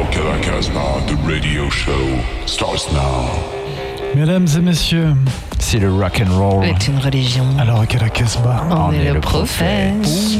Casbah, the radio show starts now. Mesdames et messieurs, si le rock and roll est une religion, alors qu'à la Casbah, on est le prophète.